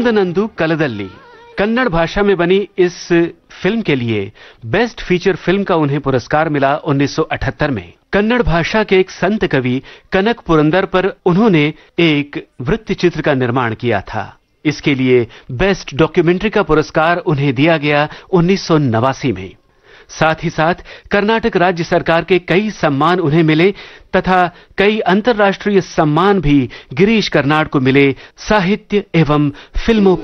सुलदनंदु कलदल्ली कन्नड़ भाषा में बनी इस फिल्म के लिए बेस्ट फीचर फिल्म का उन्हें पुरस्कार मिला 1978 में। कन्नड़ भाषा के एक संत कवि कनक पुरंदर पर उन्होंने एक वृत्त चित्र का निर्माण किया था। इसके लिए बेस्ट डॉक्यूमेंट्री का पुरस्कार उन्हें दिया गया 1989 में। साथ ही साथ कर्नाटक राज्य सरकार के कई सम्मान उन्हें मिले तथा कई अंतर्राष्ट्रीय सम्मान भी गिरीश कर्नाड को मिले साहित्य एवं फिल्मों